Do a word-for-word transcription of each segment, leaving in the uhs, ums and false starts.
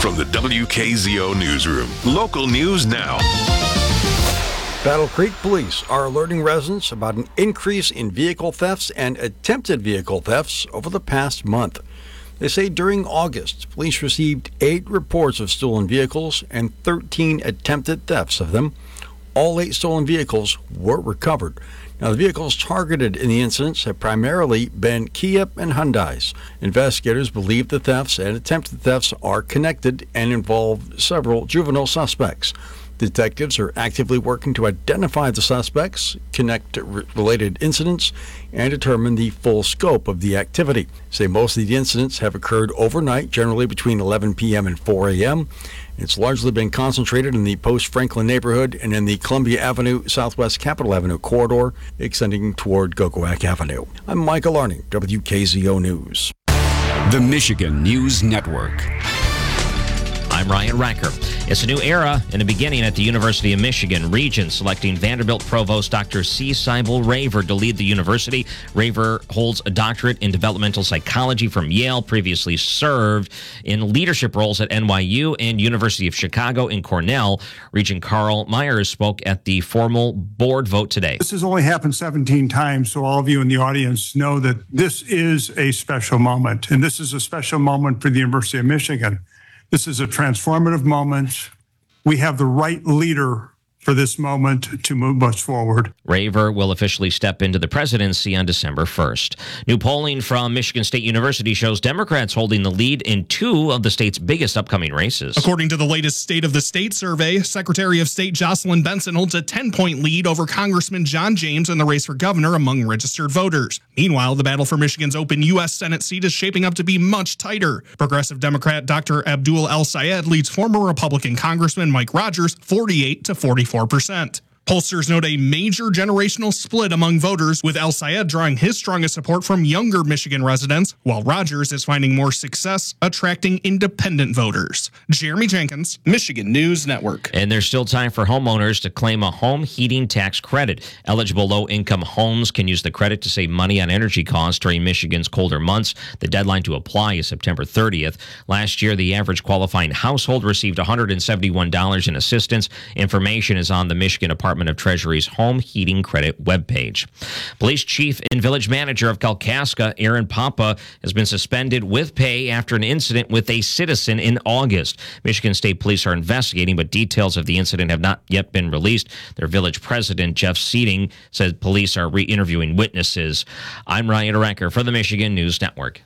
From the W K Z O Newsroom, local news now. Battle Creek Police are alerting residents about an increase in vehicle thefts and attempted vehicle thefts over the past month. They say during August, police received eight reports of stolen vehicles and thirteen attempted thefts of them. All eight stolen vehicles were recovered. Now, the vehicles targeted in the incidents have primarily been Kia and Hyundais. Investigators believe the thefts and attempted thefts are connected and involve several juvenile suspects. Detectives are actively working to identify the suspects, connect related incidents, and determine the full scope of the activity. Say most of the incidents have occurred overnight, generally between eleven p.m. and four a.m. It's largely been concentrated in the Post-Franklin neighborhood and in the Columbia Avenue, Southwest Capitol Avenue corridor, extending toward Gogoak Avenue. I'm Michael Arning, W K Z O News. The Michigan News Network. I'm Ryan Racker. It's a new era and a beginning at the University of Michigan. Regents selecting Vanderbilt Provost Doctor C. Seibel Raver to lead the university. Raver holds a doctorate in developmental psychology from Yale, previously served in leadership roles at N Y U and University of Chicago and Cornell. Regent Carl Myers spoke at the formal board vote today. This has only happened seventeen times, so all of you in the audience know that this is a special moment, and this is a special moment for the University of Michigan. This is a transformative moment. We have the right leader for this moment to move us forward. Raver will officially step into the presidency on December first. New polling from Michigan State University shows Democrats holding the lead in two of the state's biggest upcoming races. According to the latest State of the State survey, Secretary of State Jocelyn Benson holds a ten-point lead over Congressman John James in the race for governor among registered voters. Meanwhile, the battle for Michigan's open U S Senate seat is shaping up to be much tighter. Progressive Democrat Doctor Abdul El-Sayed leads former Republican Congressman Mike Rogers forty-eight to forty-four percent. Pollsters note a major generational split among voters, with El-Sayed drawing his strongest support from younger Michigan residents, while Rogers is finding more success attracting independent voters. Jeremy Jenkins, Michigan News Network. And there's still time for homeowners to claim a home heating tax credit. Eligible low-income homes can use the credit to save money on energy costs during Michigan's colder months. The deadline to apply is September thirtieth. Last year, the average qualifying household received one hundred seventy-one dollars in assistance. Information is on the Michigan Department of Treasury's Home Heating Credit webpage. Police Chief and Village Manager of Kalkaska, Aaron Papa, has been suspended with pay after an incident with a citizen in August. Michigan State Police are investigating, but details of the incident have not yet been released. Their village president, Jeff Seating, said police are re-interviewing witnesses. I'm Ryan Racker for the Michigan News Network.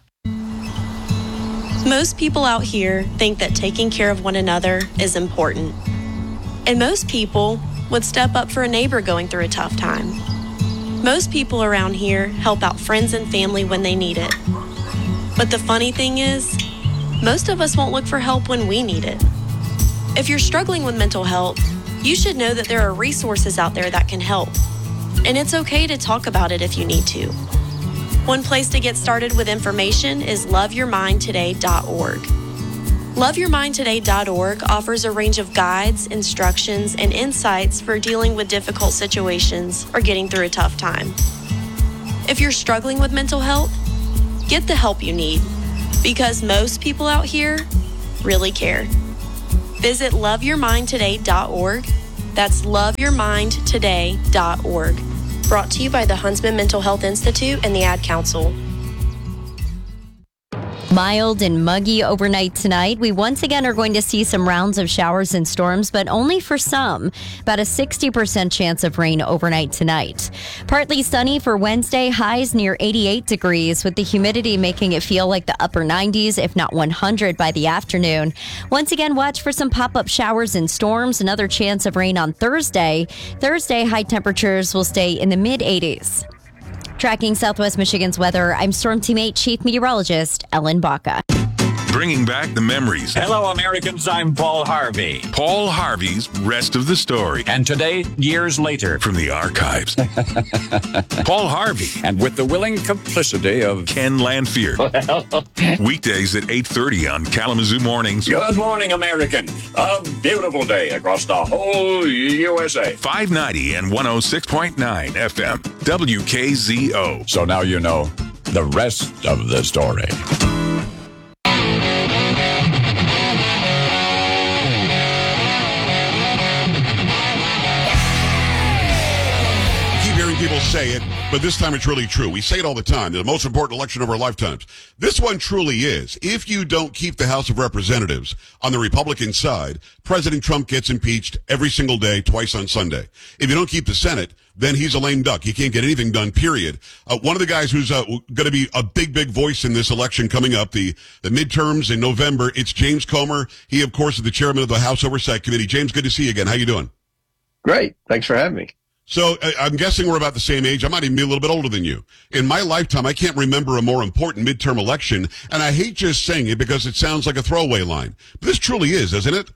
Most people out here think that taking care of one another is important. And most people would step up for a neighbor going through a tough time. Most people around here help out friends and family when they need it. But the funny thing is, most of us won't look for help when we need it. If you're struggling with mental health, you should know that there are resources out there that can help. And it's okay to talk about it if you need to. One place to get started with information is love your mind today dot org. love your mind today dot org offers a range of guides, instructions, and insights for dealing with difficult situations or getting through a tough time. If you're struggling with mental health, get the help you need, because most people out here really care. Visit love your mind today dot org. That's love your mind today dot org. Brought to you by the Huntsman Mental Health Institute and the Ad Council. Mild and muggy overnight tonight. We once again are going to see some rounds of showers and storms, but only for some. About a sixty percent chance of rain overnight tonight. Partly sunny for Wednesday, highs near eighty-eight degrees, with the humidity making it feel like the upper nineties, if not one hundred by the afternoon. Once again, watch for some pop-up showers and storms. Another chance of rain on Thursday. Thursday, high temperatures will stay in the mid-eighties. Tracking Southwest Michigan's weather, I'm Storm Team eight Chief Meteorologist Ellen Baca. Bringing back the memories. Hello, Americans. I'm Paul Harvey. Paul Harvey's Rest of the Story. And today, years later. From the archives. Paul Harvey. And with the willing complicity of Ken Lanfear. Well. Weekdays at eight thirty on Kalamazoo Mornings. Good morning, American. A beautiful day across the whole U S A. five ninety and one oh six point nine F M. W K Z O. So now you know the rest of the story. say it, but this time it's really true. We say it all the time. The most important election of our lifetimes. This one truly is. If you don't keep the House of Representatives on the Republican side, President Trump gets impeached every single day, twice on Sunday. If you don't keep the Senate, then he's a lame duck. He can't get anything done, period. Uh, one of the guys who's uh, going to be a big, big voice in this election coming up, the, the midterms in November, it's James Comer. He, of course, is the chairman of the House Oversight Committee. James, good to see you again. How you doing? Great. Thanks for having me. So uh, I'm guessing we're about the same age. I might even be a little bit older than you. In my lifetime, I can't remember a more important midterm election, and I hate just saying it because it sounds like a throwaway line. But this truly is, isn't it?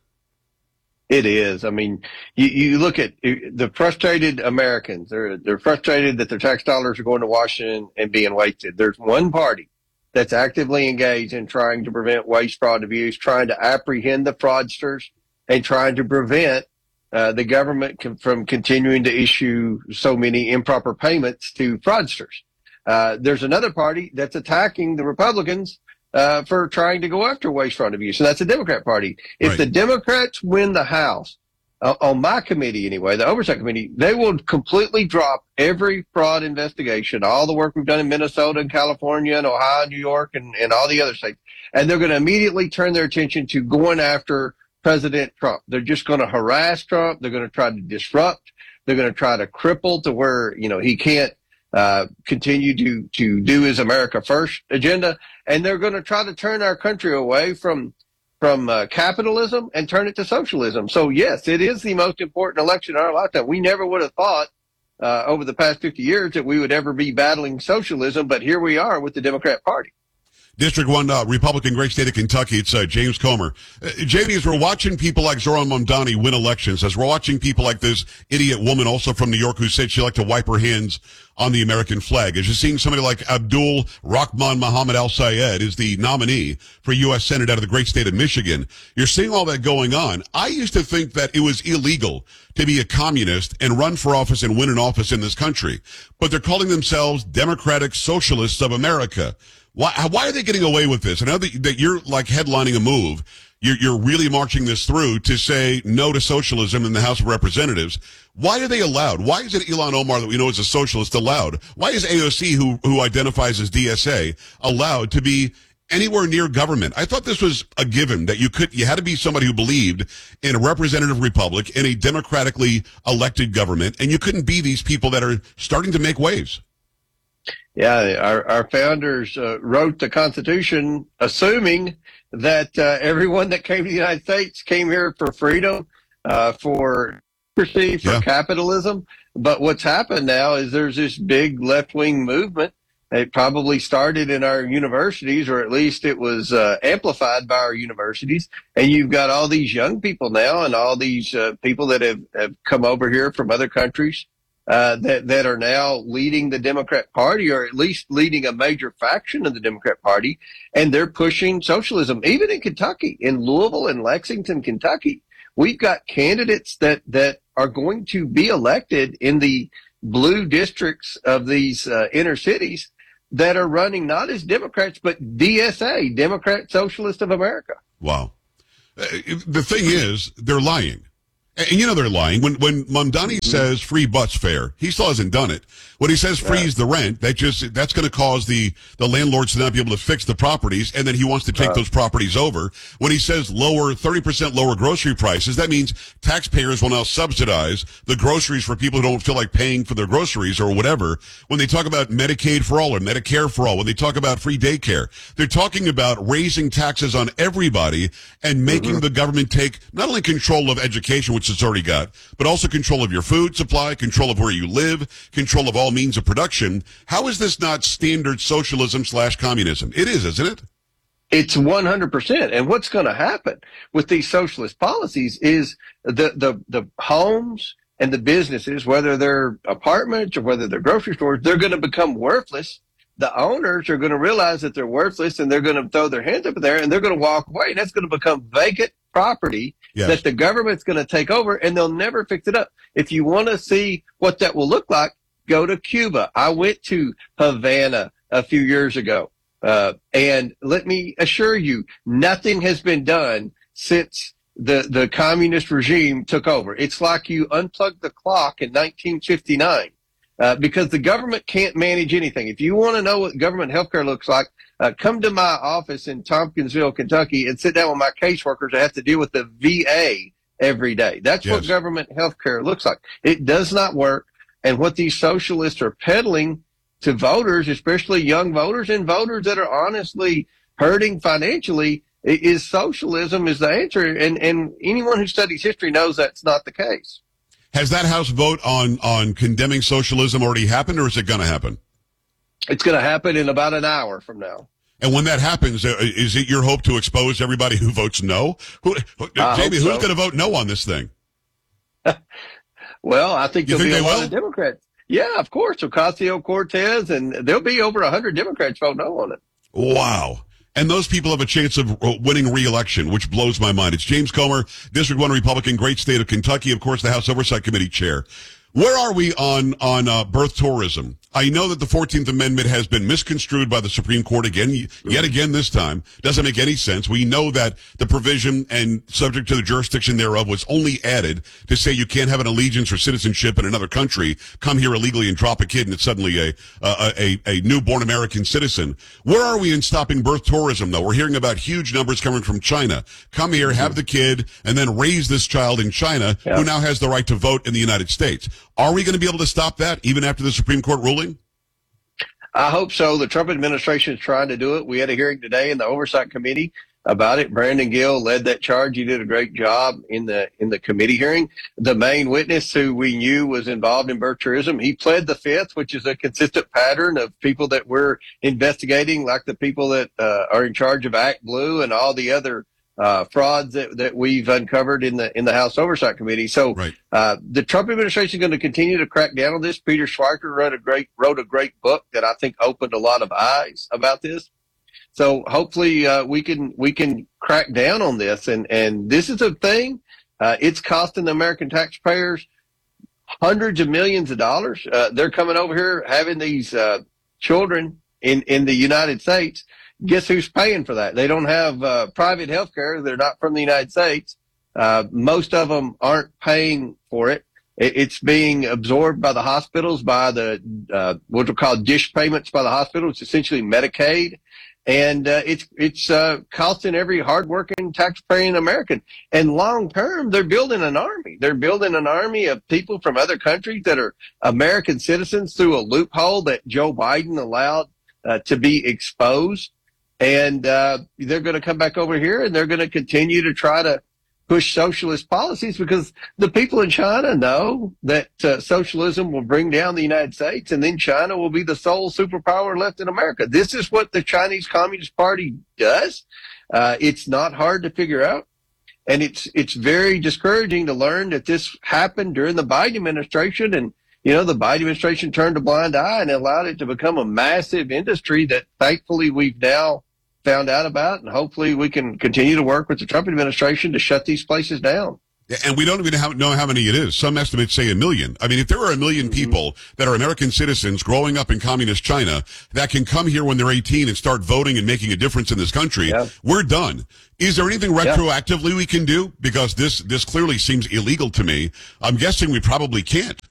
It is. I mean, you, you look at the frustrated Americans. They're they're frustrated that their tax dollars are going to Washington and being wasted. There's one party that's actively engaged in trying to prevent waste, fraud, abuse, trying to apprehend the fraudsters, and trying to prevent uh, the government com- from continuing to issue so many improper payments to fraudsters. Uh, there's another party that's attacking the Republicans Uh, for trying to go after waste, fraud, abuse, and that's the Democrat Party. If right. the Democrats win the House, uh, on my committee anyway, the Oversight Committee, they will completely drop every fraud investigation, all the work we've done in Minnesota and California and Ohio, New York, and, and all the other states, and they're going to immediately turn their attention to going after President Trump. They're just going to harass Trump. They're going to try to disrupt. They're going to try to cripple to where, you know, he can't uh, continue to, to do his America First agenda. And they're going to try to turn our country away from from uh, capitalism and turn it to socialism. So, yes, it is the most important election in our lifetime. We never would have thought uh, over the past fifty years that we would ever be battling socialism, but here we are with the Democrat Party. District one uh, Republican, great state of Kentucky. It's uh, James Comer. Uh, Jamie, as we're watching people like Zoran Mamdani win elections, as we're watching people like this idiot woman also from New York who said she liked to wipe her hands on the American flag, as you're seeing somebody like Abdul Rahman Muhammad Al-Sayed is the nominee for U S Senate out of the great state of Michigan. You're seeing all that going on. I used to think that it was illegal to be a communist and run for office and win an office in this country, but they're calling themselves Democratic Socialists of America. Why, why are they getting away with this? I know that, that you're like headlining a move. You're, you're really marching this through to say no to socialism in the House of Representatives. Why are they allowed? Why is it Ilhan Omar that we know is a socialist allowed? Why is A O C, who, who identifies as D S A, allowed to be anywhere near government? I thought this was a given that you could, you had to be somebody who believed in a representative republic, in a democratically elected government, and you couldn't be these people that are starting to make waves. Yeah, our, our founders uh, wrote the Constitution assuming that uh, everyone that came to the United States came here for freedom, uh, for democracy, for yeah. capitalism. But what's happened now is there's this big left-wing movement. It probably started in our universities, or at least it was uh, amplified by our universities. And you've got all these young people now and all these uh, people that have, have come over here from other countries Uh, that, that are now leading the Democrat Party, or at least leading a major faction of the Democrat Party, and they're pushing socialism. Even in Kentucky, in Louisville and Lexington, Kentucky, we've got candidates that, that are going to be elected in the blue districts of these uh, inner cities that are running not as Democrats, but D S A, Democrat Socialist of America. Wow. Uh, the thing is, they're lying. And you know they're lying. When when Mamdani says free bus fare, he still hasn't done it. When he says freeze the rent, that just that's going to cause the, the landlords to not be able to fix the properties, and then he wants to take uh, those properties over. When he says lower thirty percent lower grocery prices, that means taxpayers will now subsidize the groceries for people who don't feel like paying for their groceries or whatever. When they talk about Medicaid for all or Medicare for all, when they talk about free daycare, they're talking about raising taxes on everybody and making mm-hmm. the government take not only control of education, which it's already got, but also control of your food supply, control of where you live, control of all means of production. How is this not standard socialism slash communism? It is, isn't it? It's one hundred percent. And what's going to happen with these socialist policies is the, the, the homes and the businesses, whether they're apartments or whether they're grocery stores, they're going to become worthless. The owners are going to realize that they're worthless, and they're going to throw their hands up in there, and they're going to walk away. And that's going to become vacant property yes. that the government's going to take over, and they'll never fix it up. If you want to see what that will look like, go to Cuba. I went to Havana a few years ago, uh, and let me assure you, nothing has been done since the, the communist regime took over. It's like you unplugged the clock in nineteen fifty-nine. uh, because the government can't manage anything. If you want to know what government healthcare looks like, uh, come to my office in Tompkinsville, Kentucky, and sit down with my caseworkers that have to deal with the V A every day. That's Yes. what government healthcare looks like. It does not work. And what these socialists are peddling to voters, especially young voters and voters that are honestly hurting financially, is socialism is the answer. And, and anyone who studies history knows that's not the case. Has that House vote on, on condemning socialism already happened, or is it going to happen? It's going to happen in about an hour from now. And when that happens, uh, is it your hope to expose everybody who votes no? Who, who, Jamie, who's so. going to vote no on this thing? Well, I think You there'll think be a they lot will? of Democrats. Yeah, of course. Ocasio-Cortez, and there'll be over one hundred Democrats vote no on it. Wow. And those people have a chance of uh, winning re-election, which blows my mind. It's James Comer, District one Republican, great state of Kentucky, of course, the House Oversight Committee chair. Where are we on on uh, birth tourism? I know that the fourteenth Amendment has been misconstrued by the Supreme Court again, yet again this time. Doesn't make any sense. We know that the provision and subject to the jurisdiction thereof was only added to say you can't have an allegiance or citizenship in another country, come here illegally and drop a kid and it's suddenly a, uh, a, a newborn American citizen. Where are we in stopping birth tourism, though? We're hearing about huge numbers coming from China. Come here, have the kid, and then raise this child in China, Yeah. who now has the right to vote in the United States. Are we going to be able to stop that even after the Supreme Court ruling? I hope so. The Trump administration is trying to do it. We had a hearing today in the Oversight Committee about it. Brandon Gill led that charge. He did a great job in the in the committee hearing. The main witness, who we knew was involved in birth tourism, he pled the fifth, which is a consistent pattern of people that we're investigating, like the people that uh, are in charge of Act Blue and all the other uh, frauds that, that we've uncovered in the in the House Oversight Committee. So Right. uh, the Trump administration is going to continue to crack down on this. Peter Schweiker wrote a great wrote a great book that I think opened a lot of eyes about this. So hopefully uh, we can we can crack down on this. And and this is a thing. Uh, it's costing the American taxpayers hundreds of millions of dollars. Uh, they're coming over here having these uh, children in in the United States. Guess who's paying for that? They don't have uh, private health care. They're not from the United States. Uh, most of them aren't paying for it. it. It's being absorbed by the hospitals, by the uh, what are called dish payments by the hospitals, essentially Medicaid. And uh, it's it's uh, costing every hardworking taxpaying American. And long term, they're building an army. They're building an army of people from other countries that are American citizens through a loophole that Joe Biden allowed uh, to be exposed. And uh, they're going to come back over here and they're going to continue to try to push socialist policies because the people in China know that uh, socialism will bring down the United States and then China will be the sole superpower left in America. This is what the Chinese Communist Party does. Uh, it's not hard to figure out. And it's it's very discouraging to learn that this happened during the Biden administration. And, you know, the Biden administration turned a blind eye and allowed it to become a massive industry that thankfully we've now found out about, and hopefully we can continue to work with the Trump administration to shut these places down. And we don't even have, know how many it is. Some estimates say a million. I mean, if there are a million people that are American citizens growing up in communist China that can come here when they're eighteen and start voting and making a difference in this country, Yeah. we're done. Is there anything retroactively we can do? Because this, this clearly seems illegal to me. I'm guessing we probably can't.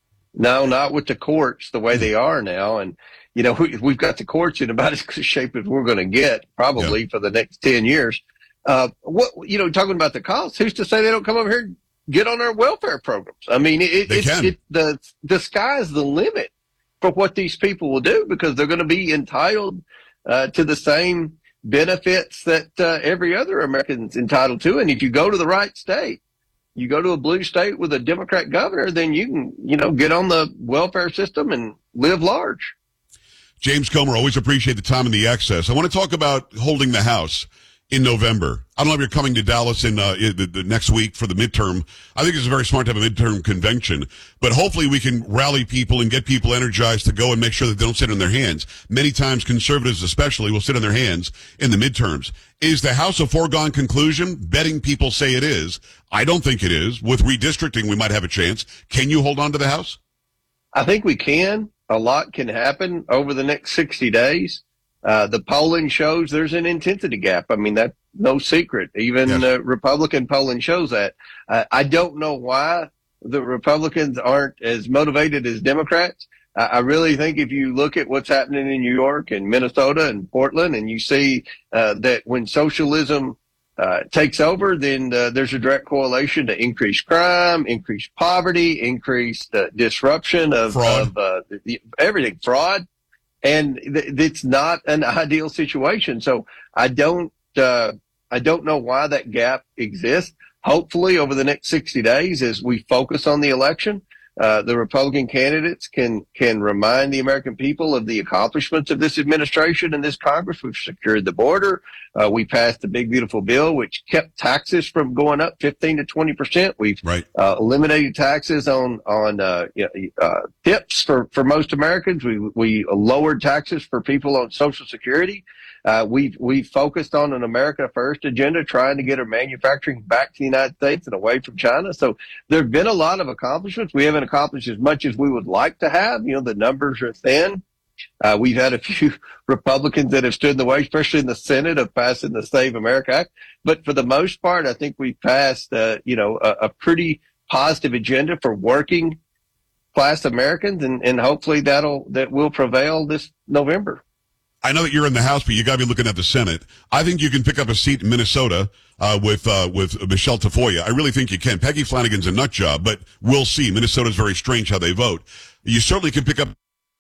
No, not with the courts the way they are now. And, you know, we, we've got the courts in about as good shape as we're going to get probably Yeah. for the next ten years. Uh, what, you know, talking about the costs, who's to say they don't come over here and get on our welfare programs? I mean, it, They it's, can. it, the, the sky's the limit for what these people will do because they're going to be entitled uh, to the same benefits that uh, every other American's entitled to. And if you go to the right state, you go to a blue state with a Democrat governor, then you can, you know, get on the welfare system and live large. James Comer, always appreciate the time and the access. I want to talk about holding the House in November. I don't know if you're coming to Dallas in uh, the, the next week for the midterm. I think it's very smart to have a midterm convention, but hopefully we can rally people and get people energized to go and make sure that they don't sit on their hands. Many times conservatives especially will sit on their hands in the midterms. Is the House a foregone conclusion? Betting people say it is. I don't think it is. With redistricting, we might have a chance. Can you hold on to the House? I think we can. A lot can happen over the next sixty days. Uh, the polling shows there's an intensity gap. I mean, that's no secret. Even Yes. uh, Republican polling shows that. Uh, I don't know why the Republicans aren't as motivated as Democrats. I, I really think if you look at what's happening in New York and Minnesota and Portland, and you see uh, that when socialism uh, takes over, then uh, there's a direct correlation to increased crime, increased poverty, increased uh, disruption of, fraud. of uh, the, everything, fraud. And th- it's not an ideal situation. So I don't, uh, I don't know why that gap exists. Hopefully over the next sixty days, as we focus on the election, uh, the Republican candidates can, can remind the American people of the accomplishments of this administration and this Congress. We've secured the border. Uh, we passed the big, beautiful bill, which kept taxes from going up fifteen to twenty percent. We've Right. uh, eliminated taxes on, on, uh, uh, tips for, for most Americans. We, we lowered taxes for people on Social Security. Uh, we've, we've focused on an America First agenda, trying to get our manufacturing back to the United States and away from China. So there have been a lot of accomplishments. We haven't accomplished as much as we would like to have. You know, the numbers are thin. Uh, we've had a few Republicans that have stood in the way, especially in the Senate, of passing the Save America Act. But for the most part, I think we've passed, uh, you know, a, a pretty positive agenda for working class Americans, and, and hopefully that'll, that will prevail this November. I know that you're in the House, but you got to be looking at the Senate. I think you can pick up a seat in Minnesota uh, with uh, with Michelle Tafoya. I really think you can. Peggy Flanagan's a nut job, but we'll see. Minnesota's very strange how they vote. You certainly can pick up.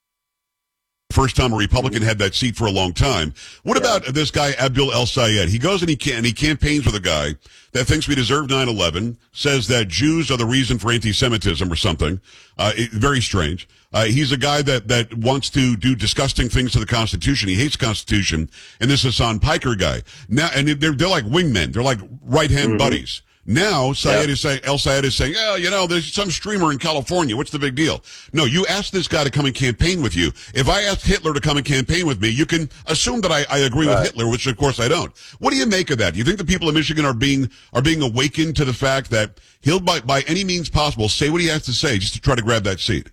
First time a Republican had that seat for a long time. What Yeah. about this guy, Abdul El-Sayed? He goes and he can, and he campaigns with a guy that thinks we deserve nine eleven, says that Jews are the reason for anti-Semitism or something. Uh, it, very strange. Uh, he's a guy that, that wants to do disgusting things to the Constitution. He hates the Constitution. And this Hassan Piker guy. Now, and they're, they're like wingmen. They're like right-hand Mm-hmm. buddies. Now, Syed Yeah. is saying, El Sayed is saying, oh, you know, there's some streamer in California. What's the big deal? No, you asked this guy to come and campaign with you. If I asked Hitler to come and campaign with me, you can assume that I, I agree Right. with Hitler, which of course I don't. What do you make of that? Do you think the people of Michigan are being are being awakened to the fact that he'll, by, by any means possible, say what he has to say just to try to grab that seat?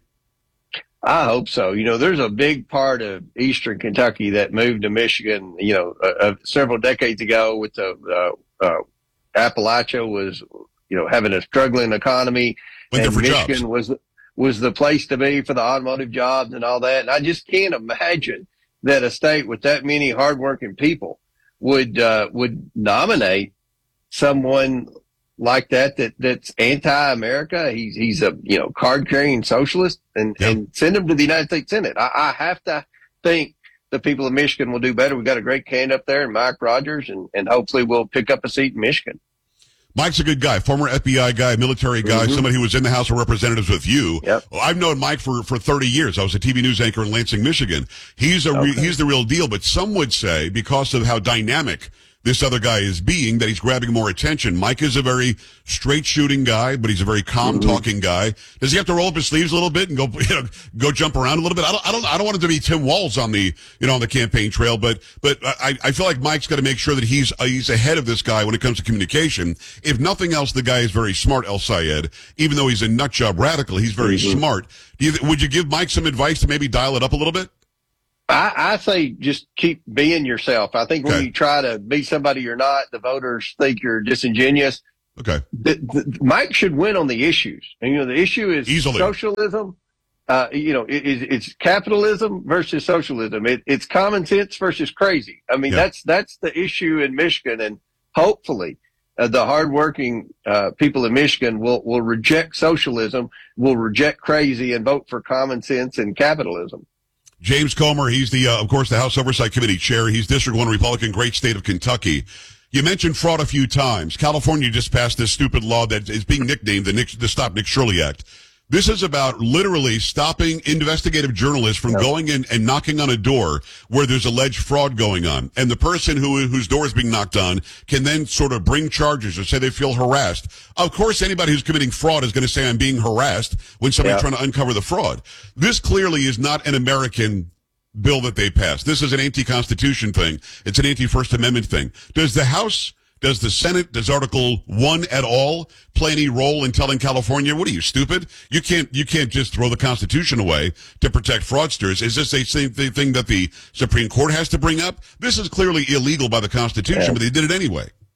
I hope so. You know, there's a big part of Eastern Kentucky that moved to Michigan, you know, uh, uh, several decades ago with the, uh, uh, Appalachia was, you know, having a struggling economy, Went there and for Michigan jobs. was, was the place to be for the automotive jobs and all that. And I just can't imagine that a state with that many hardworking people would, uh, would nominate someone like that, that that's anti-America. He's, he's a, you know, card carrying socialist, and, Yep. and send him to the United States Senate. I, I have to think the people of Michigan will do better. We've got a great candidate up there in Mike Rogers, and, and hopefully we'll pick up a seat in Michigan. Mike's a good guy, former F B I guy, military guy, Mhm. somebody who was in the House of Representatives with you. Yep. Well, I've known Mike for, for thirty years. I was a T V news anchor in Lansing, Michigan. He's a re, Okay. he's the real deal, but some would say because of how dynamic this other guy is being that he's grabbing more attention. Mike is a very straight shooting guy, but he's a very calm Mm-hmm. talking guy. Does he have to roll up his sleeves a little bit and go, you know, go jump around a little bit? I don't, I don't, I don't want him to be Tim Walz on the, you know, on the campaign trail, but, but I, I feel like Mike's got to make sure that he's, uh, he's ahead of this guy when it comes to communication. If nothing else, the guy is very smart, El Sayed. Even though he's a nut job radical, he's very Mhm. smart. Do you, would you give Mike some advice to maybe dial it up a little bit? I, I say just keep being yourself. I think when Okay. you try to be somebody you're not, the voters think you're disingenuous. Okay. The, the, Mike should win on the issues. And, you know, the issue is Easily. socialism. Uh, you know, it, it, it's capitalism versus socialism. It, it's common sense versus crazy. I mean, Yeah. that's that's the issue in Michigan, and hopefully, uh, the hardworking uh, people in Michigan will will reject socialism, will reject crazy, and vote for common sense and capitalism. James Comer, he's the, uh, of course, the House Oversight Committee chair. He's District one Republican, great state of Kentucky. You mentioned fraud a few times. California just passed this stupid law that is being nicknamed the, Nick, the Stop Nick Shirley Act. This is about literally stopping investigative journalists from Yep. going in and knocking on a door where there's alleged fraud going on. And the person who whose door is being knocked on can then sort of bring charges or say they feel harassed. Of course, anybody who's committing fraud is going to say I'm being harassed when somebody's Yep. trying to uncover the fraud. This clearly is not an American bill that they passed. This is an anti-Constitution thing. It's an anti-First Amendment thing. Does the House, does the Senate, does Article One at all play any role in telling California, what are you, stupid? You can't, you can't just throw the Constitution away to protect fraudsters. Is this a same thing that the Supreme Court has to bring up? This is clearly illegal by the Constitution, Yeah. but they did it anyway.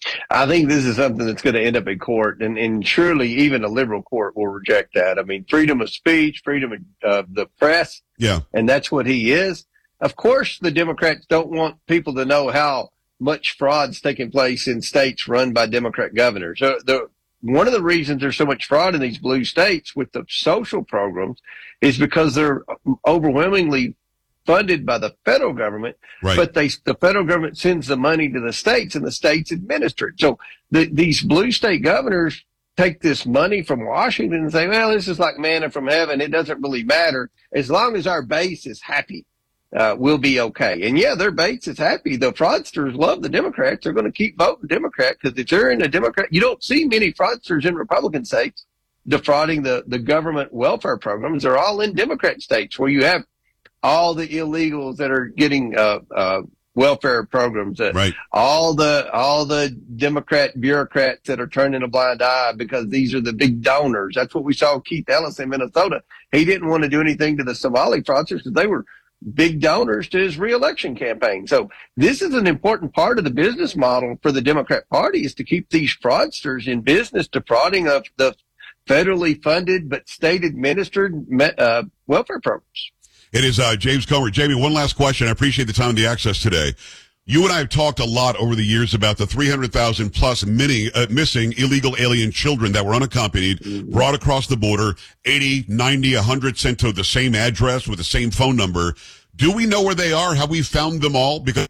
I think this is something that's going to end up in court, and, and surely even a liberal court will reject that. I mean, freedom of speech, freedom of uh, the press, yeah, and that's what he is. Of course, the Democrats don't want people to know how much fraud's taking place in states run by Democrat governors. So the, one of the reasons there's so much fraud in these blue states with the social programs is because they're overwhelmingly funded by the federal government, right. but they the federal government sends the money to the states and the states administer it. So the, these blue state governors take this money from Washington and say, well, this is like manna from heaven. It doesn't really matter. As long as our base is happy, uh, we'll be okay. And yeah, their base is happy. The fraudsters love the Democrats. They're going to keep voting Democrat because if you're in a Democrat, you don't see many fraudsters in Republican states defrauding the, the government welfare programs. They're all in Democrat states where you have all the illegals that are getting uh, uh, welfare programs, uh, right. all the all the Democrat bureaucrats that are turning a blind eye because these are the big donors. That's what we saw Keith Ellis in Minnesota. He didn't want to do anything to the Somali fraudsters because they were big donors to his reelection campaign. So this is an important part of the business model for the Democrat Party is to keep these fraudsters in business, defrauding of the federally funded but state administered uh, welfare programs. It is uh, James Comer. Jamie, one last question. I appreciate the time and the access today. You and I have talked a lot over the years about the three hundred thousand plus mini, uh, missing illegal alien children that were unaccompanied, mm-hmm. brought across the border, eighty, ninety, one hundred sent to the same address with the same phone number. Do we know where they are? Have we found them all? Because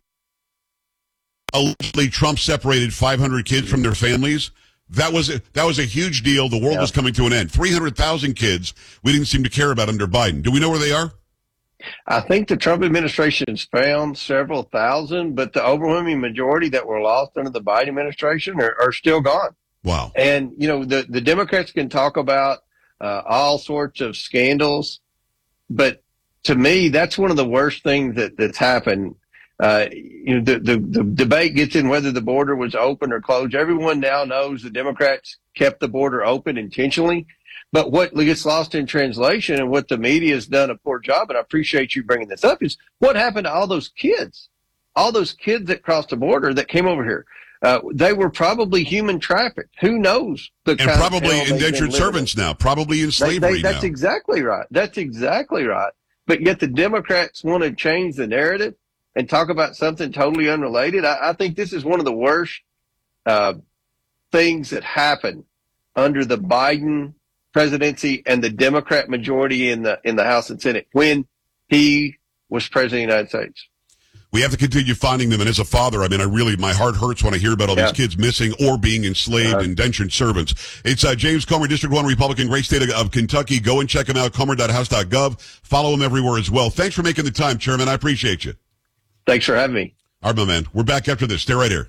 allegedly Trump separated five hundred kids from their families. That was a, that was a huge deal. The world yeah. was coming to an end. three hundred thousand kids we didn't seem to care about under Biden. Do we know where they are? I think the Trump administration has found several thousand, but the overwhelming majority that were lost under the Biden administration are, are still gone. Wow. And, you know, the, the Democrats can talk about uh, all sorts of scandals, but to me, that's one of the worst things that, that's happened. Uh, you know, the, the, the debate gets in whether the border was open or closed. Everyone now knows the Democrats kept the border open intentionally. But what gets lost in translation and what the media has done a poor job, and I appreciate you bringing this up, is what happened to all those kids, all those kids that crossed the border that came over here. Uh, they were probably human trafficked. Who knows? The and probably indentured servants now, probably in slavery they, they, that's now. exactly right. That's exactly right. But yet the Democrats want to change the narrative and talk about something totally unrelated. I, I think this is one of the worst uh, things that happened under the Biden presidency and the Democrat majority in the in the House and Senate when he was president of the United States. We have to continue finding them. And as a father, I mean, I really, my heart hurts when I hear about all yeah. these kids missing or being enslaved, uh, indentured servants. It's uh, James Comer, District one Republican, great state of, of Kentucky. Go and check him out, comer dot house dot gov. Follow him everywhere as well. Thanks for making the time, Chairman. I appreciate you. Thanks for having me. All right, my man. We're back after this. Stay right here.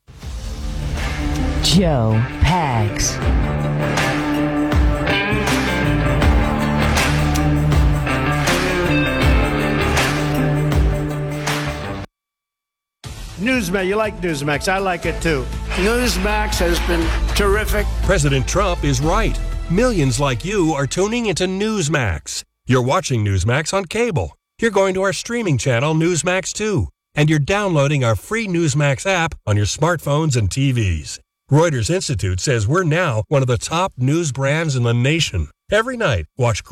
Joe Pags. Newsmax, you like Newsmax. I like it too. Newsmax has been terrific. President Trump is right. Millions like you are tuning into Newsmax. You're watching Newsmax on cable. You're going to our streaming channel, Newsmax two. And you're downloading our free Newsmax app on your smartphones and T Vs. Reuters Institute says we're now one of the top news brands in the nation. Every night, watch